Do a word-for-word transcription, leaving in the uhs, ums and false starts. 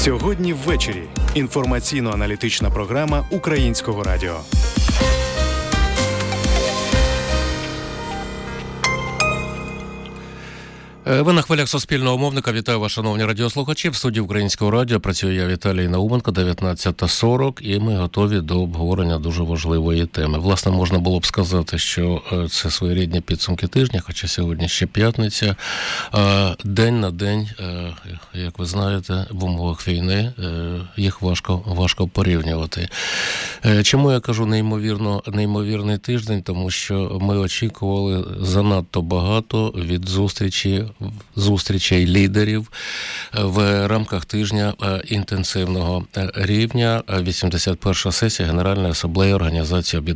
Сьогодні ввечері. Інформаційно-аналітична програма Українського радіо. Ви на хвилях Суспільного мовника. Вітаю вас, шановні радіослухачі. В студії Українського радіо працюю я, Віталій Науменко, дев'ятнадцята сорок, і ми готові до обговорення дуже важливої теми. Власне, можна було б сказати, що це своєрідні підсумки тижня, хоча сьогодні ще п'ятниця. День на день, як ви знаєте, в умовах війни їх важко, важко порівнювати. Чому я кажу неймовірно, неймовірний тиждень? Тому що ми очікували занадто багато від зустрічі зустрічей лідерів в рамках тижня інтенсивного рівня. вісімдесят перша сесія Генеральної асамблеї Організації Об'єднаних